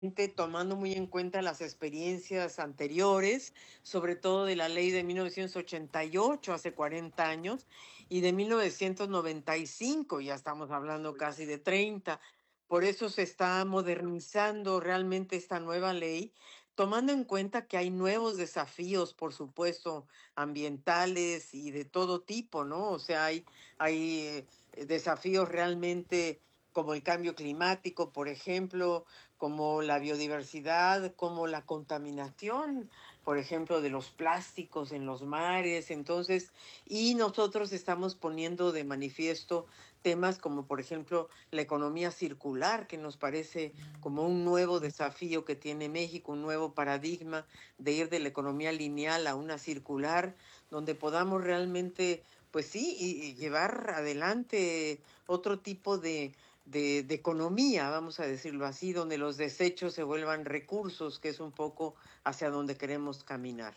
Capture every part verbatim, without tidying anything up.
tomando muy en cuenta las experiencias anteriores, sobre todo de la ley de mil novecientos ochenta y ocho, hace cuarenta años, y de mil novecientos noventa y cinco, ya estamos hablando casi de treinta. Por eso se está modernizando realmente esta nueva ley, tomando en cuenta que hay nuevos desafíos, por supuesto, ambientales y de todo tipo, ¿no? O sea, hay, hay eh, desafíos realmente como el cambio climático, por ejemplo, como la biodiversidad, como la contaminación, por ejemplo, de los plásticos en los mares. Entonces, y nosotros estamos poniendo de manifiesto temas como, por ejemplo, la economía circular, que nos parece como un nuevo desafío que tiene México, un nuevo paradigma de ir de la economía lineal a una circular, donde podamos realmente, pues sí, y, y llevar adelante otro tipo de de, de economía, vamos a decirlo así, donde los desechos se vuelvan recursos, que es un poco hacia donde queremos caminar.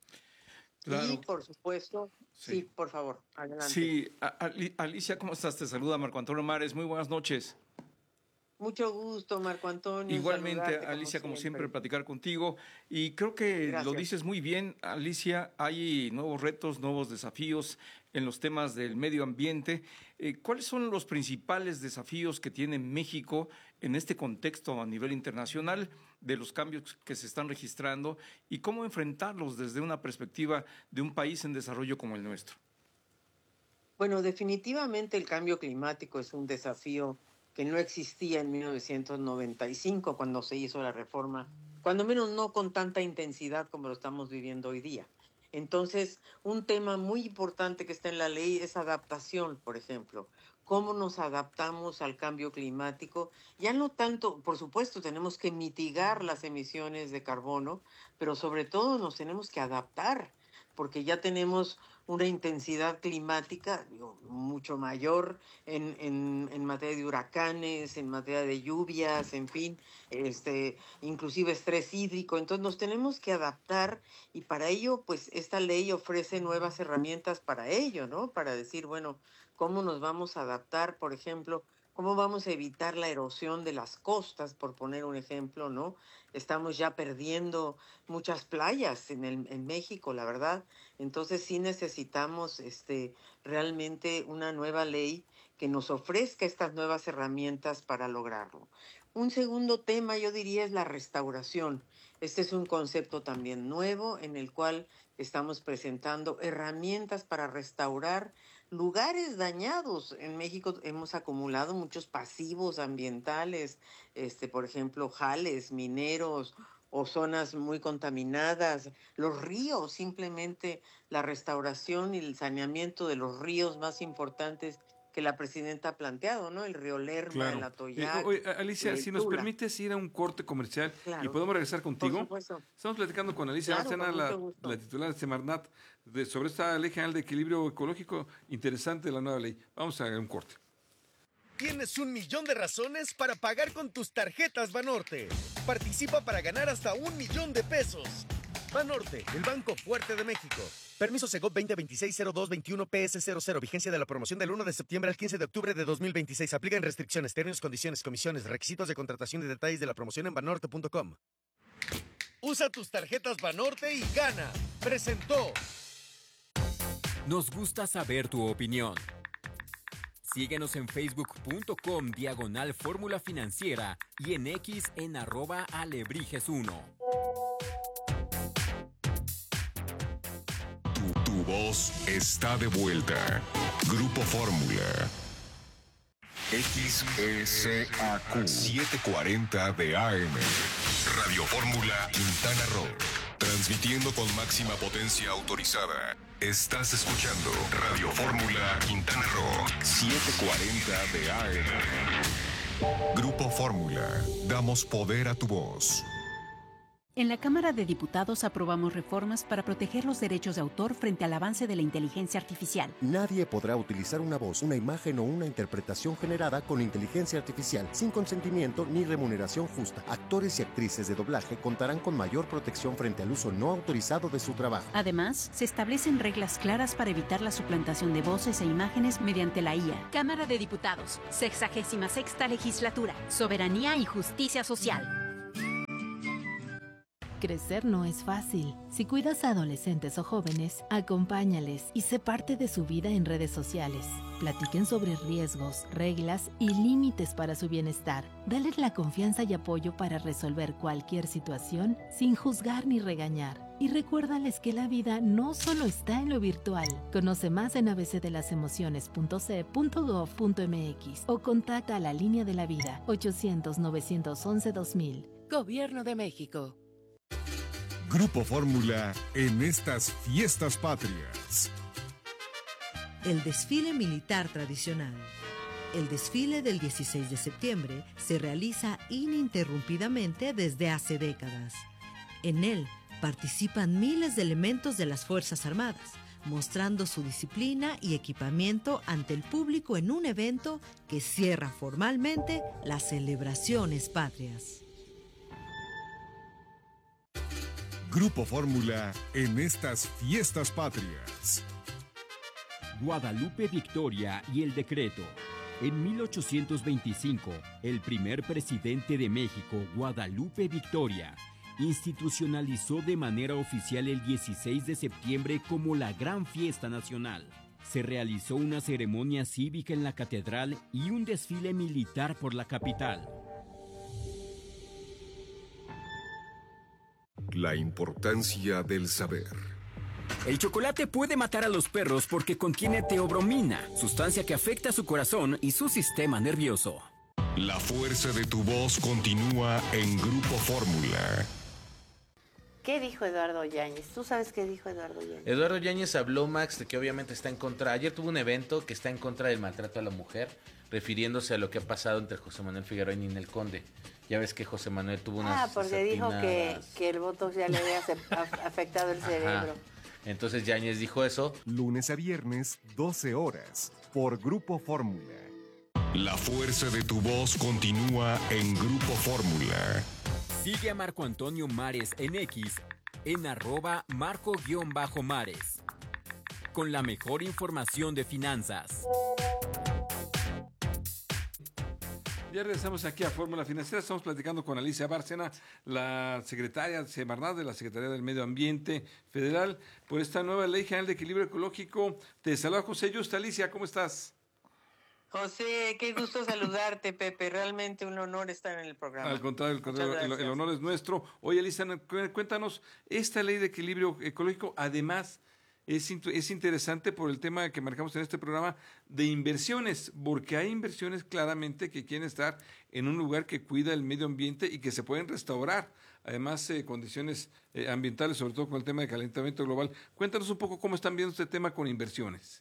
Y Claro. por supuesto, sí, Sí. por favor, adelante. Sí, a- Ali- Alicia, ¿cómo estás? Te saluda Marco Antonio Mares. Muy buenas noches. Mucho gusto, Marco Antonio, en Igualmente, saludarte como Alicia, como siempre, siempre. platicar contigo. Y creo que lo Gracias. dices muy bien, Alicia. Hay nuevos retos, nuevos desafíos en los temas del medio ambiente. Eh, ¿Cuáles son los principales desafíos que tiene México en este contexto a nivel internacional de los cambios que se están registrando y cómo enfrentarlos desde una perspectiva de un país en desarrollo como el nuestro? Bueno, definitivamente el cambio climático es un desafío que no existía en mil novecientos noventa y cinco cuando se hizo la reforma, cuando menos no con tanta intensidad como lo estamos viviendo hoy día. Entonces, un tema muy importante que está en la ley es adaptación, por ejemplo. ¿Cómo nos adaptamos al cambio climático? Ya no tanto, por supuesto, tenemos que mitigar las emisiones de carbono, pero sobre todo nos tenemos que adaptar, porque ya tenemos una intensidad climática digo, mucho mayor en, en, en materia de huracanes, en materia de lluvias, en fin, este, inclusive estrés hídrico. Entonces nos tenemos que adaptar y para ello, pues esta ley ofrece nuevas herramientas para ello, ¿no? Para decir, bueno, ¿cómo nos vamos a adaptar, por ejemplo? ¿Cómo vamos a evitar la erosión de las costas, por poner un ejemplo, ¿no? Estamos ya perdiendo muchas playas en, el, en México, la verdad. Entonces sí necesitamos este, realmente una nueva ley que nos ofrezca estas nuevas herramientas para lograrlo. Un segundo tema, yo diría, es la restauración. Este es un concepto también nuevo en el cual estamos presentando herramientas para restaurar lugares dañados. En México hemos acumulado muchos pasivos ambientales, este, por ejemplo, jales, mineros o zonas muy contaminadas, los ríos, simplemente la restauración y el saneamiento de los ríos más importantes que la presidenta ha planteado, ¿no? El río Lerma, el Claro. Eh, o- Atoyac, oye, Alicia, el si nos Tula. permites ir a un corte comercial y Claro, podemos regresar por contigo. supuesto. Estamos platicando con Alicia Claro, Bárcena, con la, mucho gusto. la titular de Semarnat, de, sobre esta ley general de equilibrio ecológico interesante de la nueva ley. Vamos a un corte. Tienes un millón de razones para pagar con tus tarjetas Banorte. Participa para ganar hasta un millón de pesos. Banorte, el banco fuerte de México. Permiso Segov veinte veintiséis cero dos veintiuno P S cero cero. Vigencia de la promoción del uno de septiembre al quince de octubre de dos mil veintiséis. Aplican restricciones, términos, condiciones, comisiones, requisitos de contratación y detalles de la promoción en banorte punto com. Usa tus tarjetas Banorte y gana. Presentó. Nos gusta saber tu opinión. Síguenos en facebook.com diagonal fórmula financiera y en X en arroba alebrijes uno. Tu, tu voz está de vuelta. Grupo Fórmula. X S A Q setecientos cuarenta de A M. Radio Fórmula Quintana Roo. Transmitiendo con máxima potencia autorizada. Estás escuchando Radio Fórmula Quintana Roo setecientos cuarenta de A M. Grupo Fórmula. Damos poder a tu voz. En la Cámara de Diputados aprobamos reformas para proteger los derechos de autor frente al avance de la inteligencia artificial. Nadie podrá utilizar una voz, una imagen o una interpretación generada con inteligencia artificial sin consentimiento ni remuneración justa. Actores y actrices de doblaje contarán con mayor protección frente al uso no autorizado de su trabajo. Además, se establecen reglas claras para evitar la suplantación de voces e imágenes mediante la I A. Cámara de Diputados, sexagésima sexta legislatura, Soberanía y Justicia Social. Crecer no es fácil. Si cuidas a adolescentes o jóvenes, acompáñales y sé parte de su vida en redes sociales. Platiquen sobre riesgos, reglas y límites para su bienestar. Dales la confianza y apoyo para resolver cualquier situación sin juzgar ni regañar. Y recuérdales que la vida no solo está en lo virtual. Conoce más en a b c de las emociones punto c e punto gov punto m x o contacta a la línea de la vida ochocientos, novecientos once, dos mil. Gobierno de México. Grupo Fórmula en estas fiestas patrias. El desfile militar tradicional. El desfile del dieciséis de septiembre se realiza ininterrumpidamente desde hace décadas. En él participan miles de elementos de las Fuerzas Armadas, mostrando su disciplina y equipamiento ante el público en un evento que cierra formalmente las celebraciones patrias. Grupo Fórmula en estas fiestas patrias. Guadalupe Victoria y el decreto. En mil ochocientos veinticinco, el primer presidente de México, Guadalupe Victoria, institucionalizó de manera oficial el dieciséis de septiembre como la gran fiesta nacional. Se realizó una ceremonia cívica en la catedral y un desfile militar por la capital. La importancia del saber. El chocolate puede matar a los perros porque contiene teobromina, sustancia que afecta su corazón y su sistema nervioso. La fuerza de tu voz continúa en Grupo Fórmula. ¿Qué dijo Eduardo Yáñez? ¿Tú sabes qué dijo Eduardo Yáñez? Eduardo Yáñez habló, Max, de que obviamente está en contra. Ayer tuvo un evento que está en contra del maltrato a la mujer, refiriéndose a lo que ha pasado entre José Manuel Figueroa y Ninel Conde. Ya ves que José Manuel tuvo unas Ah, porque dijo que, que el botox ya le había afectado el cerebro. Ajá. Entonces Yáñez dijo eso. Lunes a viernes, doce horas, por Grupo Fórmula. La fuerza de tu voz continúa en Grupo Fórmula. Sigue a Marco Antonio Mares en X, en arroba marco-mares. Con la mejor información de finanzas. Ya regresamos aquí a Fórmula Financiera. Estamos platicando con Alicia Bárcena, la secretaria de Semarnat, de la Secretaría del Medio Ambiente Federal, por esta nueva Ley General de Equilibrio Ecológico. Te saluda José Yusta. Alicia, ¿cómo estás? José, qué gusto saludarte, Pepe. Realmente un honor estar en el programa. Al contrario, el, contrario, el, el honor es nuestro. Oye, Alicia, cuéntanos, esta Ley de Equilibrio Ecológico, además, Es, es interesante por el tema que marcamos en este programa de inversiones, porque hay inversiones claramente que quieren estar en un lugar que cuida el medio ambiente y que se pueden restaurar. Además, eh, condiciones eh, ambientales, sobre todo con el tema de calentamiento global. Cuéntanos un poco cómo están viendo este tema con inversiones.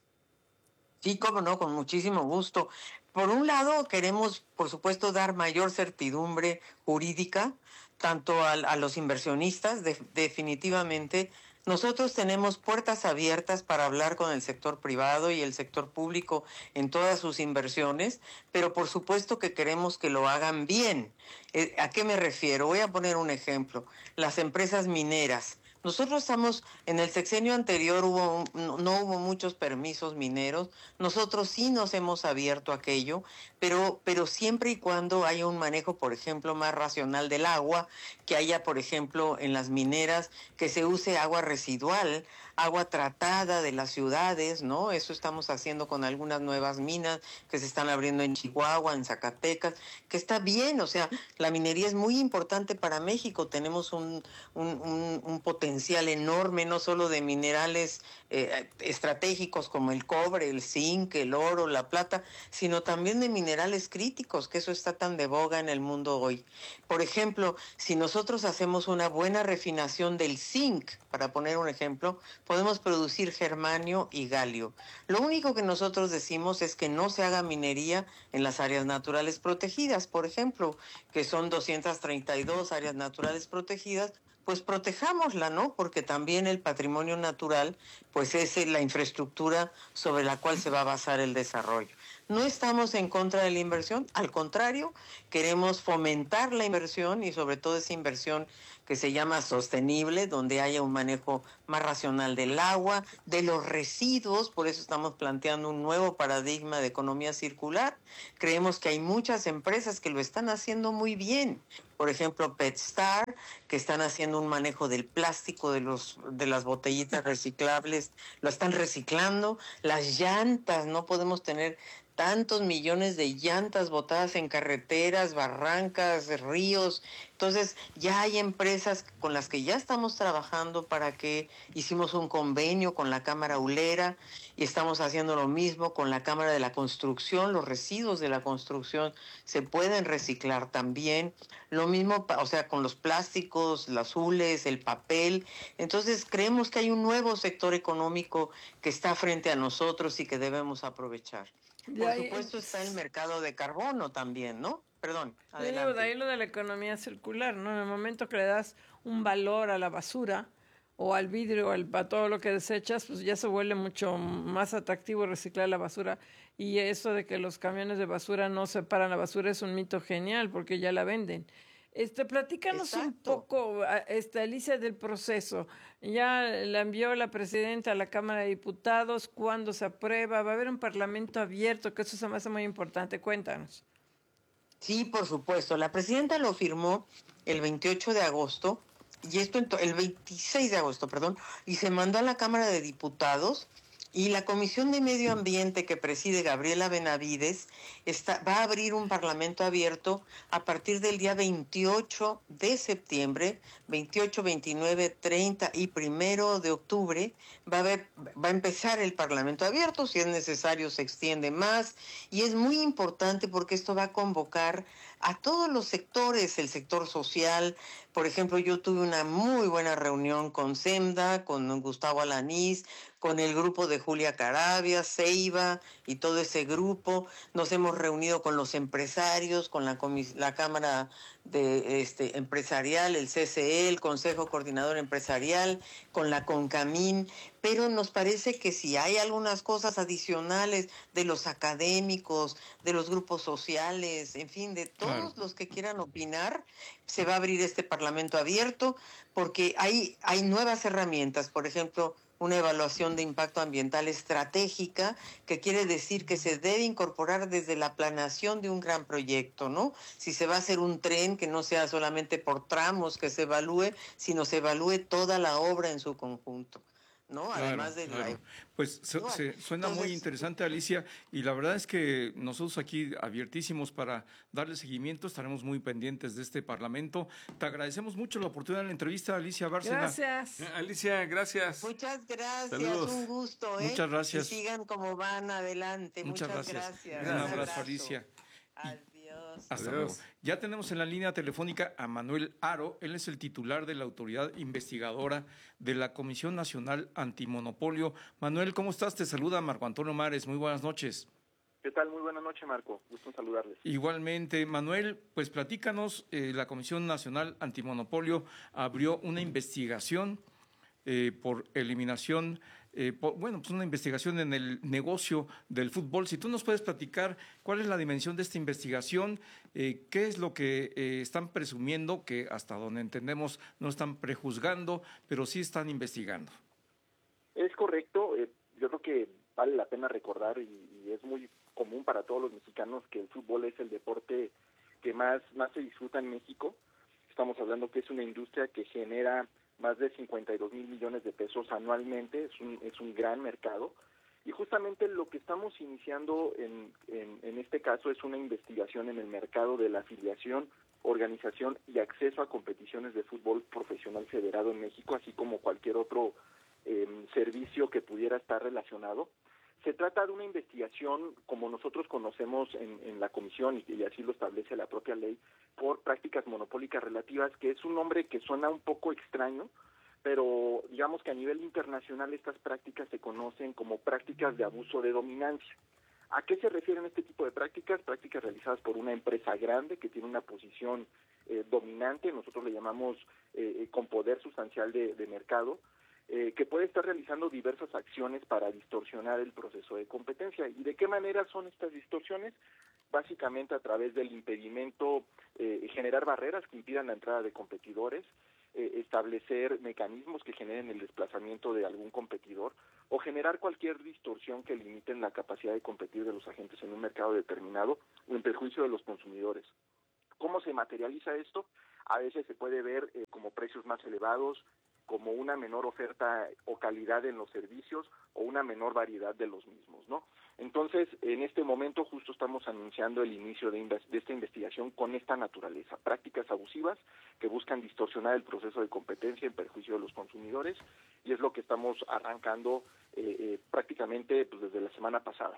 Sí, cómo no, con muchísimo gusto. Por un lado, queremos, por supuesto, dar mayor certidumbre jurídica, tanto a, a los inversionistas, de, definitivamente. Nosotros tenemos puertas abiertas para hablar con el sector privado y el sector público en todas sus inversiones, pero por supuesto que queremos que lo hagan bien. ¿A qué me refiero? Voy a poner un ejemplo. Las empresas mineras. Nosotros estamos, en el sexenio anterior hubo no, no hubo muchos permisos mineros, nosotros sí nos hemos abierto a aquello, pero, pero siempre y cuando haya un manejo, por ejemplo, más racional del agua, que haya, por ejemplo, en las mineras, que se use agua residual, agua tratada de las ciudades, ¿no? Eso estamos haciendo con algunas nuevas minas que se están abriendo en Chihuahua, en Zacatecas, que está bien, o sea, la minería es muy importante para México, tenemos un, un, un, un potencial enorme, no solo de minerales eh, estratégicos como el cobre, el zinc, el oro, la plata, sino también de minerales críticos, que eso está tan de boga en el mundo hoy. Por ejemplo, si nosotros hacemos una buena refinación del zinc, para poner un ejemplo, podemos producir germanio y galio. Lo único que nosotros decimos es que no se haga minería en las áreas naturales protegidas, por ejemplo, que son doscientas treinta y dos áreas naturales protegidas, pues protejámosla, ¿no? Porque también el patrimonio natural, pues es la infraestructura sobre la cual se va a basar el desarrollo. No estamos en contra de la inversión, al contrario, queremos fomentar la inversión y sobre todo esa inversión que se llama sostenible, donde haya un manejo más racional del agua, de los residuos, por eso estamos planteando un nuevo paradigma de economía circular. Creemos que hay muchas empresas que lo están haciendo muy bien. por ejemplo PetStar, que están haciendo un manejo del plástico de los de las botellitas reciclables, lo están reciclando. Las llantas, no podemos tener tantos millones de llantas botadas en carreteras, barrancas, ríos. Entonces ya hay empresas con las que ya estamos trabajando para que hicimos un convenio con la Cámara Hulera y estamos haciendo lo mismo con la Cámara de la Construcción. Los residuos de la construcción se pueden reciclar también. Lo mismo, o sea, con los plásticos, las hules, el papel. Entonces creemos que hay un nuevo sector económico que está frente a nosotros y que debemos aprovechar. Por supuesto está el mercado de carbono también, ¿no? Perdón, adelante. De ahí lo de la economía circular, ¿no? En el momento que le das un valor a la basura o al vidrio o al, a todo lo que desechas, pues ya se vuelve mucho más atractivo reciclar la basura. Y eso de que los camiones de basura no separan la basura es un mito genial porque ya la venden. Este, platícanos Exacto. un poco, este, Alicia, del proceso. Ya la envió la presidenta a la Cámara de Diputados. ¿Cuándo se aprueba? ¿Va a haber un parlamento abierto? Que eso se me hace muy importante. Cuéntanos. Sí, por supuesto. La presidenta lo firmó el veintiocho de agosto, y esto el veintiséis de agosto, perdón, y se mandó a la Cámara de Diputados. Y la Comisión de Medio Ambiente que preside Gabriela Benavides está, va a abrir un parlamento abierto a partir del día veintiocho de septiembre, veintiocho, veintinueve, treinta y primero de octubre. Va a, haber, va a empezar el parlamento abierto, si es necesario se extiende más. Y es muy importante porque esto va a convocar a todos los sectores, el sector social. Por ejemplo, yo tuve una muy buena reunión con SEMDA, con Gustavo Alanís, con el grupo de Julia Caravia, Ceiba y todo ese grupo. Nos hemos reunido con los empresarios, con la, comis- la Cámara de este empresarial, el C C E, el Consejo Coordinador Empresarial, con la CONCAMIN, pero nos parece que si hay algunas cosas adicionales de los académicos, de los grupos sociales, en fin, de todos claro. los que quieran opinar, se va a abrir este parlamento abierto porque hay, hay nuevas herramientas, por ejemplo, una evaluación de impacto ambiental estratégica, que quiere decir que se debe incorporar desde la planeación de un gran proyecto, ¿no? Si se va a hacer un tren, que no sea solamente por tramos que se evalúe, sino se evalúe toda la obra en su conjunto, ¿no? Claro, Además de claro. la... Pues se, se, suena Entonces, muy interesante, Alicia, y la verdad es que nosotros aquí abiertísimos para darle seguimiento, estaremos muy pendientes de este Parlamento. Te agradecemos mucho la oportunidad de la entrevista, Alicia Bárcena. Gracias. Alicia, gracias. Muchas gracias, Saludos. Un gusto, ¿eh? Muchas gracias. Que sigan como van adelante. Muchas, Muchas gracias. gracias. Un abrazo, abrazo. Alicia. Adiós. Hasta Adiós. luego. Ya tenemos en la línea telefónica a Manuel Aro. Él es el titular de la autoridad investigadora de la Comisión Nacional Antimonopolio. Manuel, ¿cómo estás? Te saluda Marco Antonio Mares. Muy buenas noches. ¿Qué tal? Muy buenas noches, Marco. Gusto en saludarles. Igualmente, Manuel, pues platícanos, eh, la Comisión Nacional Antimonopolio abrió una investigación eh, por eliminación, eh, por, bueno, pues una investigación en el negocio del fútbol. Si tú nos puedes platicar cuál es la dimensión de esta investigación, eh, qué es lo que eh, están presumiendo, que hasta donde entendemos no están prejuzgando, pero sí están investigando. Es correcto. Eh, yo creo que vale la pena recordar, y, y es muy común para todos los mexicanos, que el fútbol es el deporte que más, más se disfruta en México. Estamos hablando que es una industria que genera más de cincuenta y dos mil millones de pesos anualmente, es un, es un gran mercado, y justamente lo que estamos iniciando en, en, en este caso es una investigación en el mercado de la afiliación, organización y acceso a competiciones de fútbol profesional federado en México, así como cualquier otro eh, servicio que pudiera estar relacionado. Se trata de una investigación, como nosotros conocemos en, en la comisión, y, y así lo establece la propia ley, por prácticas monopólicas relativas, que es un nombre que suena un poco extraño, pero digamos que a nivel internacional estas prácticas se conocen como prácticas de abuso de dominancia. ¿A qué se refieren este tipo de prácticas? Prácticas realizadas por una empresa grande que tiene una posición eh, dominante, nosotros le llamamos eh, con poder sustancial de, de mercado, Eh, que puede estar realizando diversas acciones para distorsionar el proceso de competencia. ¿Y de qué manera son estas distorsiones? Básicamente a través del impedimento, eh, generar barreras que impidan la entrada de competidores, eh, establecer mecanismos que generen el desplazamiento de algún competidor, o generar cualquier distorsión que limiten la capacidad de competir de los agentes en un mercado determinado, o en perjuicio de los consumidores. ¿Cómo se materializa esto? A veces se puede ver eh, como precios más elevados, como una menor oferta o calidad en los servicios o una menor variedad de los mismos, ¿no? Entonces, en este momento justo estamos anunciando el inicio de, inves- de esta investigación con esta naturaleza, prácticas abusivas que buscan distorsionar el proceso de competencia en perjuicio de los consumidores, y es lo que estamos arrancando eh, eh, prácticamente pues, desde la semana pasada.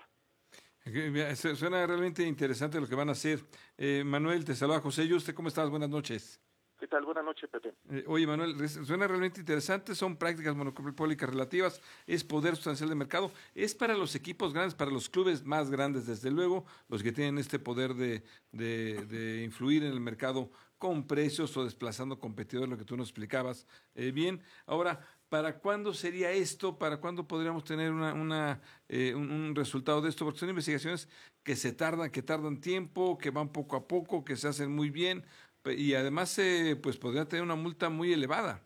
Suena realmente interesante lo que van a hacer. Eh, Manuel, te saluda José Yuste, ¿cómo estás? Buenas noches. ¿Qué tal? Buenas noches, Pepe. Eh, oye, Manuel, suena realmente interesante, son prácticas monopólicas relativas, es poder sustancial de mercado, es para los equipos grandes, para los clubes más grandes, desde luego, los que tienen este poder de, de, de influir en el mercado con precios o desplazando competidores, lo que tú nos explicabas. Eh, bien, ahora, ¿para cuándo sería esto? ¿Para cuándo podríamos tener una, una, eh, un, un resultado de esto? Porque son investigaciones que se tardan, que tardan tiempo, que van poco a poco, que se hacen muy bien, y además eh, pues podría tener una multa muy elevada.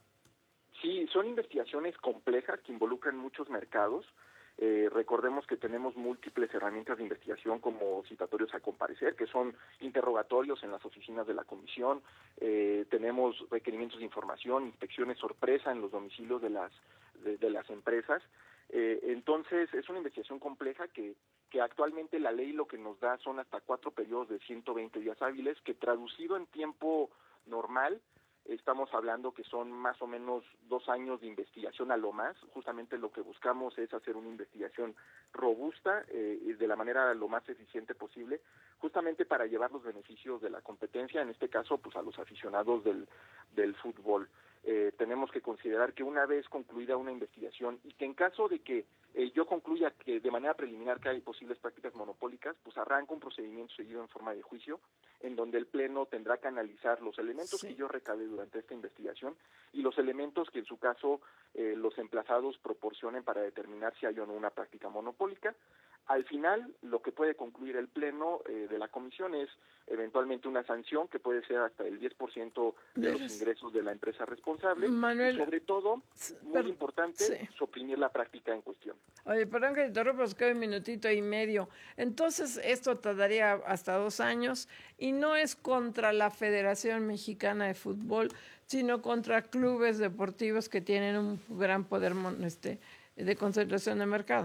Sí, son investigaciones complejas que involucran muchos mercados. Eh, recordemos que tenemos múltiples herramientas de investigación como citatorios a comparecer, que son interrogatorios en las oficinas de la comisión, eh, tenemos requerimientos de información, inspecciones sorpresa en los domicilios de las, de, de las empresas. Eh, entonces, es una investigación compleja que, que actualmente la ley lo que nos da son hasta cuatro periodos de ciento veinte días hábiles, que traducido en tiempo normal, estamos hablando que son más o menos dos años de investigación a lo más. Justamente lo que buscamos es hacer una investigación robusta eh, y de la manera lo más eficiente posible, justamente para llevar los beneficios de la competencia, en este caso pues a los aficionados del, del fútbol. Eh, tenemos que considerar que una vez concluida una investigación y que en caso de que eh, yo concluya que de manera preliminar que hay posibles prácticas monopólicas, pues arranca un procedimiento seguido en forma de juicio, en donde el Pleno tendrá que analizar los elementos sí. que yo recabe durante esta investigación y los elementos que en su caso eh, los emplazados proporcionen para determinar si hay o no una práctica monopólica. Al final, lo que puede concluir el Pleno eh, de la Comisión es eventualmente una sanción que puede ser hasta el diez por ciento de los ingresos de la empresa responsable. Manuel, y sobre todo, muy pero, importante, sí. suprimir la práctica en cuestión. Oye, perdón que te interrumpa, nos queda un minutito y medio. Entonces, esto tardaría hasta dos años y no es contra la Federación Mexicana de Fútbol, sino contra clubes deportivos que tienen un gran poder este, de concentración de mercado.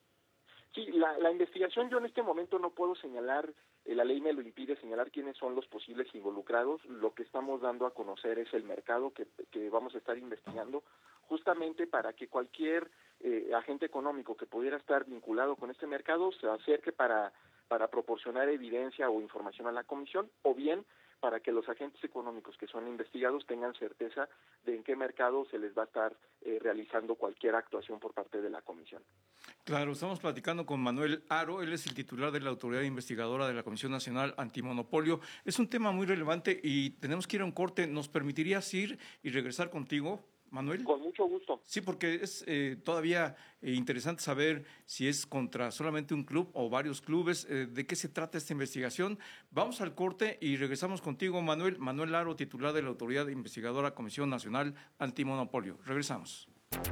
Sí, la, la investigación yo en este momento no puedo señalar, eh, la ley me lo impide señalar quiénes son los posibles involucrados. Lo que estamos dando a conocer es el mercado que, que vamos a estar investigando, justamente para que cualquier eh, agente económico que pudiera estar vinculado con este mercado se acerque para, para proporcionar evidencia o información a la comisión, o bien para que los agentes económicos que son investigados tengan certeza de en qué mercado se les va a estar eh, realizando cualquier actuación por parte de la comisión. Claro, estamos platicando con Manuel Aro, él es el titular de la Autoridad Investigadora de la Comisión Nacional Antimonopolio. Es un tema muy relevante y tenemos que ir a un corte. ¿Nos permitirías ir y regresar contigo, Manuel? Con mucho gusto. Sí, porque es eh, todavía eh, interesante saber si es contra solamente un club o varios clubes, eh, de qué se trata esta investigación. Vamos al corte y regresamos contigo, Manuel. Manuel Aro, titular de la Autoridad Investigadora Comisión Nacional Antimonopolio. Regresamos.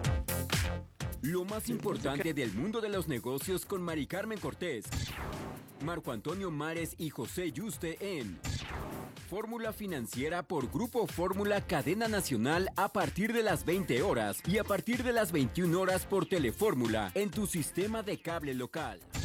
Lo más importante del mundo de los negocios con Mari Carmen Cortés, Marco Antonio Mares y José Yuste en Fórmula Financiera por Grupo Fórmula Cadena Nacional a partir de las veinte horas y a partir de las veintiuna horas por Telefórmula en tu sistema de cable local.